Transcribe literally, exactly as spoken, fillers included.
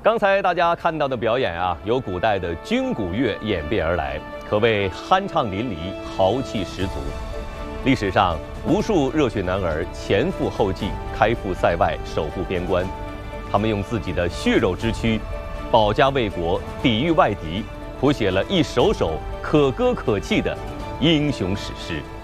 刚才大家看到的表演啊，由古代的军鼓乐演变而来，可谓酣畅淋漓、豪气十足。历史上，无数热血男儿前赴后继，开赴塞外，守护边关。他们用自己的血肉之躯，保家卫国，抵御外敌，谱写了一首首可歌可泣的英雄史诗。